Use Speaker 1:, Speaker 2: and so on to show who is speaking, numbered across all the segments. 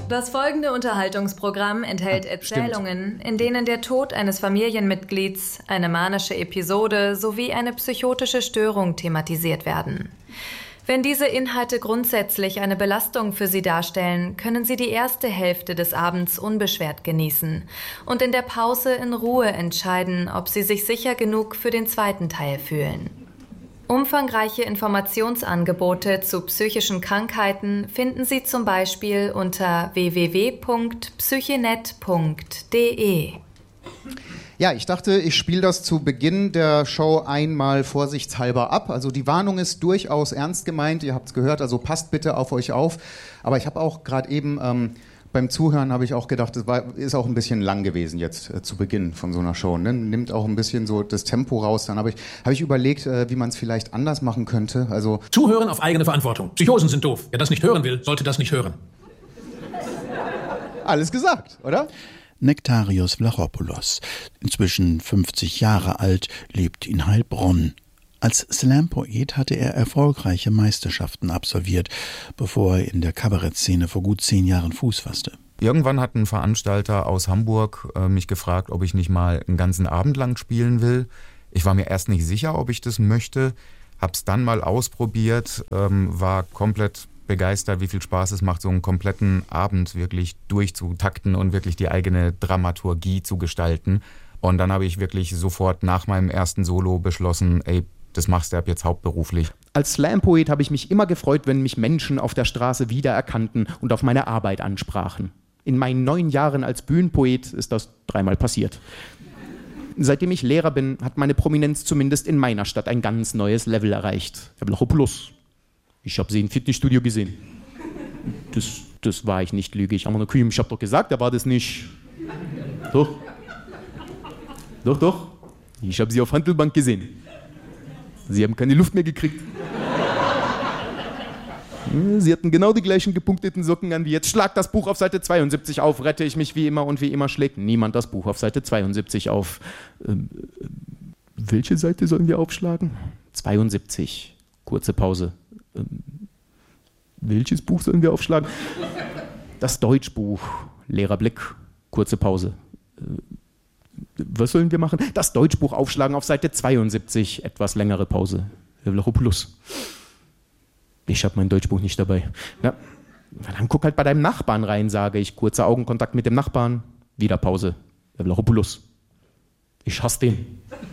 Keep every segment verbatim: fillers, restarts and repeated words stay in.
Speaker 1: Das folgende Unterhaltungsprogramm enthält Erzählungen, in denen der Tod eines Familienmitglieds, eine manische Episode sowie eine psychotische Störung thematisiert werden. Wenn diese Inhalte grundsätzlich eine Belastung für Sie darstellen, können Sie die erste Hälfte des Abends unbeschwert genießen und in der Pause in Ruhe entscheiden, ob Sie sich sicher genug für den zweiten Teil fühlen. Umfangreiche Informationsangebote zu psychischen Krankheiten finden Sie zum Beispiel unter w w w punkt psychenet punkt d e.
Speaker 2: Ja, ich dachte, ich spiele das zu Beginn der Show einmal vorsichtshalber ab. Also die Warnung ist durchaus ernst gemeint, ihr habt es gehört, also passt bitte auf euch auf. Aber ich habe auch gerade eben ähm, beim Zuhören habe ich auch gedacht, das war, ist auch ein bisschen lang gewesen jetzt äh, zu Beginn von so einer Show. Ne? Nimmt auch ein bisschen so das Tempo raus. Dann habe ich, hab ich überlegt, äh, wie man es vielleicht anders machen könnte. Also
Speaker 3: Zuhören auf eigene Verantwortung. Psychosen sind doof. Wer das nicht hören will, sollte das nicht hören.
Speaker 2: Alles gesagt, oder?
Speaker 4: Nektarios Vlachopoulos, inzwischen fünfzig Jahre alt, lebt in Heilbronn. Als Slam-Poet hatte er erfolgreiche Meisterschaften absolviert, bevor er in der Kabarettszene vor gut zehn Jahren Fuß fasste.
Speaker 5: Irgendwann hat ein Veranstalter aus Hamburg äh, mich gefragt, ob ich nicht mal einen ganzen Abend lang spielen will. Ich war mir erst nicht sicher, ob ich das möchte, hab's dann mal ausprobiert, ähm, war komplett begeistert, wie viel Spaß es macht, so einen kompletten Abend wirklich durchzutakten und wirklich die eigene Dramaturgie zu gestalten. Und dann habe ich wirklich sofort nach meinem ersten Solo beschlossen, ey, das machst du ab jetzt hauptberuflich.
Speaker 6: Als Slam-Poet habe ich mich immer gefreut, wenn mich Menschen auf der Straße wiedererkannten und auf meine Arbeit ansprachen. In meinen neun Jahren als Bühnenpoet ist das dreimal passiert. Seitdem ich Lehrer bin, hat meine Prominenz zumindest in meiner Stadt ein ganz neues Level erreicht. Herr Vlachopoulos, ich habe Sie im Fitnessstudio gesehen. Das, das war ich nicht, lüge ich. Aber ich habe doch gesagt, er war das nicht. Doch. Doch, doch. Ich habe Sie auf Handelbank gesehen. Sie haben keine Luft mehr gekriegt. Sie hatten genau die gleichen gepunkteten Socken an wie jetzt. Schlag das Buch auf Seite zweiundsiebzig auf, rette ich mich wie immer und wie immer schlägt niemand das Buch auf Seite zweiundsiebzig auf. Ähm, welche Seite sollen wir aufschlagen? zweiundsiebzig. Kurze Pause. Ähm, welches Buch sollen wir aufschlagen? Das Deutschbuch. Leerer Blick. Kurze Pause. Äh, was sollen wir machen? Das Deutschbuch aufschlagen auf Seite zweiundsiebzig. Etwas längere Pause. Herr Vlachopoulos. Ich habe mein Deutschbuch nicht dabei. Ja, dann guck halt bei deinem Nachbarn rein, sage ich. Kurzer Augenkontakt mit dem Nachbarn. Wieder Pause. Herr Vlachopoulos. Ich hasse den.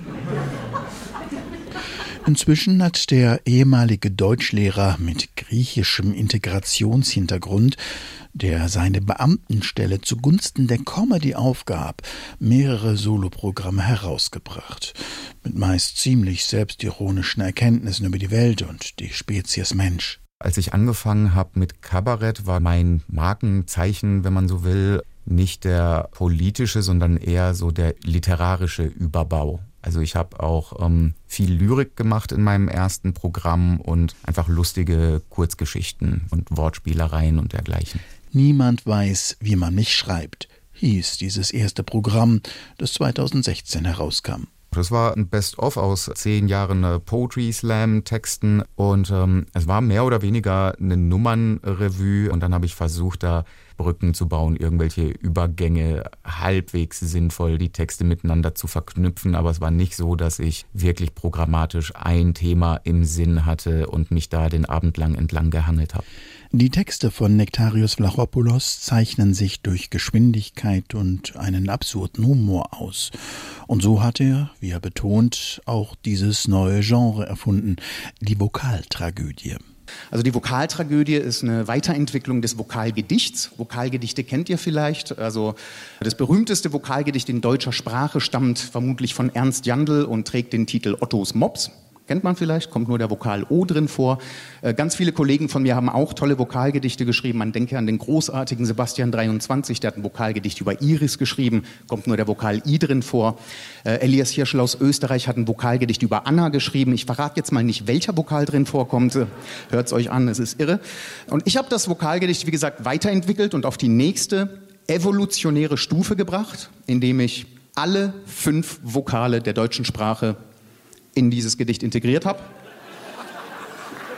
Speaker 4: Inzwischen hat der ehemalige Deutschlehrer mit griechischem Integrationshintergrund, der seine Beamtenstelle zugunsten der Comedy aufgab, mehrere Soloprogramme herausgebracht, mit meist ziemlich selbstironischen Erkenntnissen über die Welt und die Spezies Mensch.
Speaker 5: Als ich angefangen habe mit Kabarett, war mein Markenzeichen, wenn man so will, nicht der politische, sondern eher so der literarische Überbau. Also ich habe auch ähm, viel Lyrik gemacht in meinem ersten Programm und einfach lustige Kurzgeschichten und Wortspielereien und dergleichen.
Speaker 4: Niemand weiß, wie man mich schreibt, hieß dieses erste Programm, das zweitausendsechzehn herauskam.
Speaker 5: Das war ein Best-of aus zehn Jahren Poetry-Slam-Texten und ähm, es war mehr oder weniger eine Nummernrevue und dann habe ich versucht, da Brücken zu bauen, irgendwelche Übergänge, halbwegs sinnvoll die Texte miteinander zu verknüpfen, aber es war nicht so, dass ich wirklich programmatisch ein Thema im Sinn hatte und mich da den Abend lang entlang gehangelt habe.
Speaker 4: Die Texte von Nektarios Vlachopoulos zeichnen sich durch Geschwindigkeit und einen absurden Humor aus. Und so hat er, wie er betont, auch dieses neue Genre erfunden, die Vokaltragödie.
Speaker 2: Also die Vokaltragödie ist eine Weiterentwicklung des Vokalgedichts. Vokalgedichte kennt ihr vielleicht. Also das berühmteste Vokalgedicht in deutscher Sprache stammt vermutlich von Ernst Jandl und trägt den Titel Ottos Mops. Kennt man vielleicht, kommt nur der Vokal O drin vor. Äh, ganz viele Kollegen von mir haben auch tolle Vokalgedichte geschrieben. Man denke an den großartigen Sebastian dreiundzwanzig, der hat ein Vokalgedicht über Iris geschrieben, kommt nur der Vokal I drin vor. Äh, Elias Hirschl aus Österreich hat ein Vokalgedicht über Anna geschrieben. Ich verrate jetzt mal nicht, welcher Vokal drin vorkommt. Hört es euch an, es ist irre. Und ich habe das Vokalgedicht, wie gesagt, weiterentwickelt und auf die nächste evolutionäre Stufe gebracht, indem ich alle fünf Vokale der deutschen Sprache in dieses Gedicht integriert habe.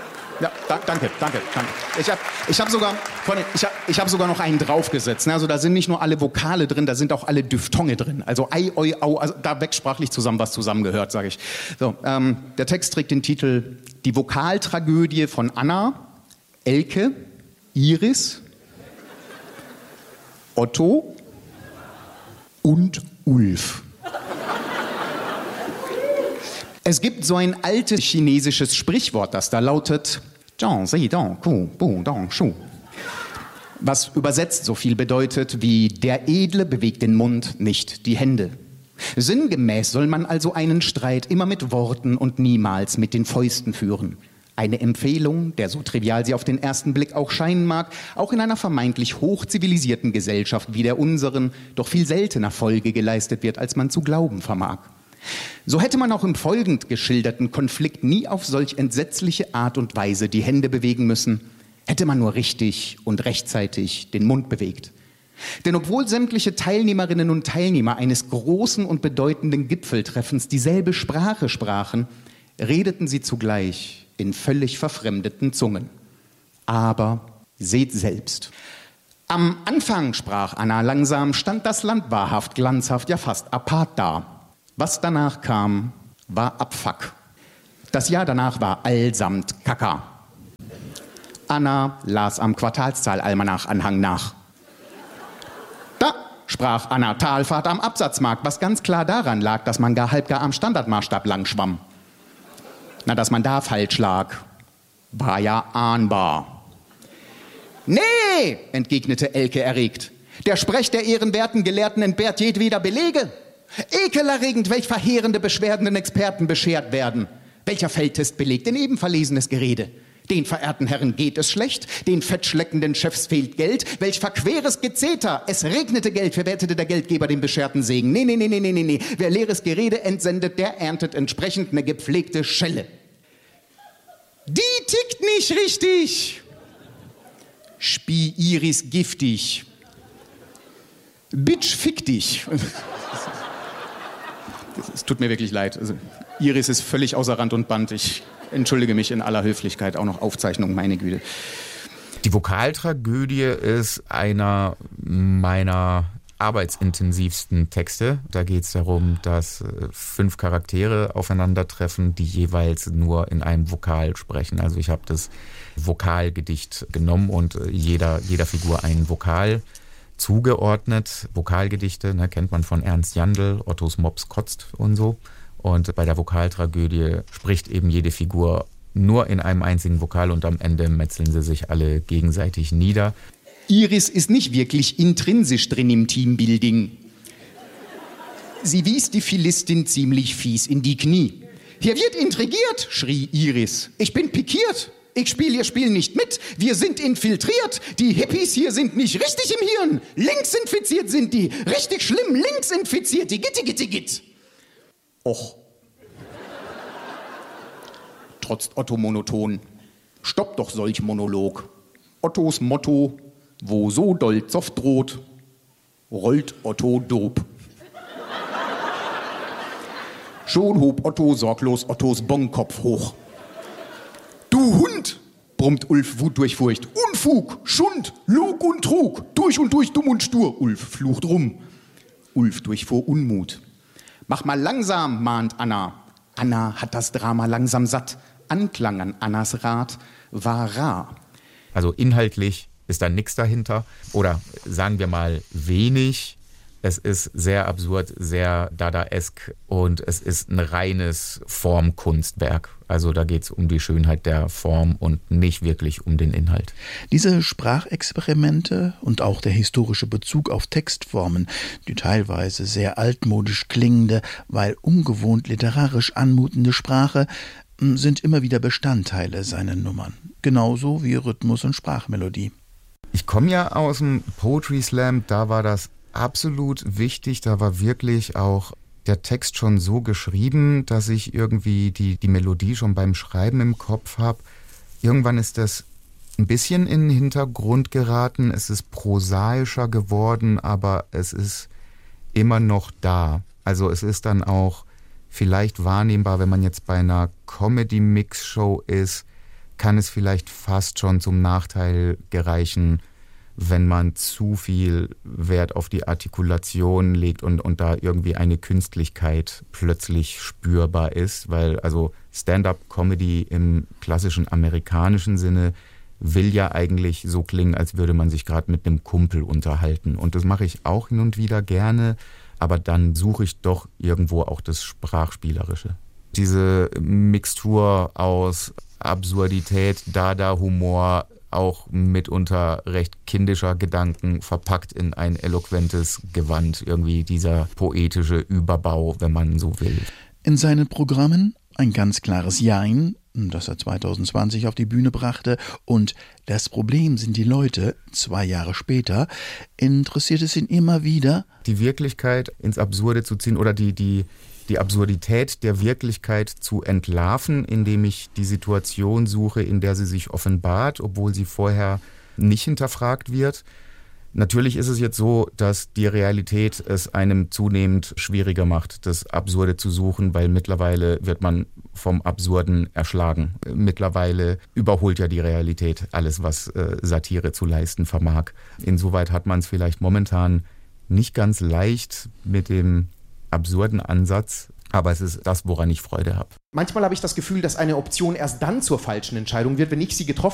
Speaker 2: Ja, da, danke, danke, danke. Ich habe ich hab sogar, ich hab, ich hab sogar noch einen draufgesetzt. Also da sind nicht nur alle Vokale drin, da sind auch alle Diphthonge drin. Also ei, oi, au, also da wächst sprachlich zusammen, was zusammengehört, sage ich. So, ähm, der Text trägt den Titel Die Vokaltragödie von Anna, Elke, Iris, Otto und Ulf. Es gibt so ein altes chinesisches Sprichwort, das da lautet, was übersetzt so viel bedeutet wie der Edle bewegt den Mund, nicht die Hände. Sinngemäß soll man also einen Streit immer mit Worten und niemals mit den Fäusten führen. Eine Empfehlung, der so trivial sie auf den ersten Blick auch scheinen mag, auch in einer vermeintlich hochzivilisierten Gesellschaft wie der unseren doch viel seltener Folge geleistet wird, als man zu glauben vermag. So hätte man auch im folgend geschilderten Konflikt nie auf solch entsetzliche Art und Weise die Hände bewegen müssen, hätte man nur richtig und rechtzeitig den Mund bewegt. Denn obwohl sämtliche Teilnehmerinnen und Teilnehmer eines großen und bedeutenden Gipfeltreffens dieselbe Sprache sprachen, redeten sie zugleich in völlig verfremdeten Zungen. Aber seht selbst. Am Anfang, sprach Anna langsam, stand das Land wahrhaft, glanzhaft, ja fast apart da. Was danach kam, war Abfuck. Das Jahr danach war allsamt Kaka. Anna las am Quartalszahlalmanach Anhang nach. Da, sprach Anna, Talfahrt am Absatzmarkt, was ganz klar daran lag, dass man gar halb gar am Standardmaßstab lang schwamm. Na, dass man da falsch lag, war ja ahnbar. Nee, entgegnete Elke erregt. Der Sprech der ehrenwerten Gelehrten entbehrt jedweder Belege. Ekelerregend, welch verheerende Beschwerden den Experten beschert werden. Welcher Feldtest belegt denn eben verlesenes Gerede? Den verehrten Herren geht es schlecht, den fettschleckenden Chefs fehlt Geld, welch verqueres Gezeter, es regnete Geld, verwertete der Geldgeber den bescherten Segen. Nee, nee, nee, nee, nee, nee, nee, wer leeres Gerede entsendet, der erntet entsprechend eine gepflegte Schelle. Die tickt nicht richtig. Spie Iris giftig. Bitch fick dich. Es tut mir wirklich leid. Also, Iris ist völlig außer Rand und Band. Ich entschuldige mich in aller Höflichkeit. Auch noch Aufzeichnung, meine Güte.
Speaker 5: Die Vokaltragödie ist einer meiner arbeitsintensivsten Texte. Da geht es darum, dass fünf Charaktere aufeinandertreffen, die jeweils nur in einem Vokal sprechen. Also ich habe das Vokalgedicht genommen und jeder, jeder Figur einen Vokal zugeordnet. Vokalgedichte, ne, kennt man von Ernst Jandl, Ottos Mops kotzt und so. Und bei der Vokaltragödie spricht eben jede Figur nur in einem einzigen Vokal und am Ende metzeln sie sich alle gegenseitig nieder.
Speaker 2: Iris ist nicht wirklich intrinsisch drin im Teambuilding. Sie wies die Philistin ziemlich fies in die Knie. Hier wird intrigiert, schrie Iris. Ich bin pikiert. Ich spiele ihr Spiel nicht mit. Wir sind infiltriert. Die Hippies hier sind nicht richtig im Hirn. Links infiziert sind die. Richtig schlimm, links infiziert. Die gitti, gitti, gitt. Och. Trotzt Otto monoton. Stopp doch solch Monolog. Ottos Motto, wo so doll Zoff droht, rollt Otto Dob. Schon hob Otto sorglos Ottos Bonkopf hoch. Du Hund, brummt Ulf Wut durch Furcht. Unfug, Schund, Lug und Trug, durch und durch dumm und stur. Ulf flucht rum. Ulf durchfuhr Unmut. Mach mal langsam, mahnt Anna. Anna hat das Drama langsam satt. Anklang an Annas Rat war rar.
Speaker 5: Also inhaltlich ist da nichts dahinter oder sagen wir mal wenig. Es ist sehr absurd, sehr Dadaesk und es ist ein reines Formkunstwerk. Also da geht es um die Schönheit der Form und nicht wirklich um den Inhalt.
Speaker 4: Diese Sprachexperimente und auch der historische Bezug auf Textformen, die teilweise sehr altmodisch klingende, weil ungewohnt literarisch anmutende Sprache, sind immer wieder Bestandteile seiner Nummern. Genauso wie Rhythmus und Sprachmelodie.
Speaker 5: Ich komme ja aus dem Poetry Slam, da war das absolut wichtig, da war wirklich auch der Text schon so geschrieben, dass ich irgendwie die, die Melodie schon beim Schreiben im Kopf habe. Irgendwann ist das ein bisschen in den Hintergrund geraten, es ist prosaischer geworden, aber es ist immer noch da. Also es ist dann auch vielleicht wahrnehmbar, wenn man jetzt bei einer Comedy-Mix-Show ist, kann es vielleicht fast schon zum Nachteil gereichen, wenn man zu viel Wert auf die Artikulation legt und, und da irgendwie eine Künstlichkeit plötzlich spürbar ist, weil also Stand-up-Comedy im klassischen amerikanischen Sinne will ja eigentlich so klingen, als würde man sich gerade mit einem Kumpel unterhalten. Und das mache ich auch hin und wieder gerne, aber dann suche ich doch irgendwo auch das Sprachspielerische. Diese Mixtur aus Absurdität, Dada-Humor, auch mitunter recht kindischer Gedanken verpackt in ein eloquentes Gewand. Irgendwie dieser poetische Überbau, wenn man so will.
Speaker 4: In seinen Programmen ein ganz klares Jein, das er zwanzig zwanzig auf die Bühne brachte, und Das Problem sind die Leute, zwei Jahre später, interessiert es ihn immer wieder,
Speaker 5: die Wirklichkeit ins Absurde zu ziehen oder die, die, die Absurdität der Wirklichkeit zu entlarven, indem ich die Situation suche, in der sie sich offenbart, obwohl sie vorher nicht hinterfragt wird. Natürlich ist es jetzt so, dass die Realität es einem zunehmend schwieriger macht, das Absurde zu suchen, weil mittlerweile wird man vom Absurden erschlagen. Mittlerweile überholt ja die Realität alles, was äh, Satire zu leisten vermag. Insoweit hat man es vielleicht momentan nicht ganz leicht mit dem absurden Ansatz, aber es ist das, woran ich Freude habe.
Speaker 2: Manchmal habe ich das Gefühl, dass eine Option erst dann zur falschen Entscheidung wird, wenn ich sie getroffen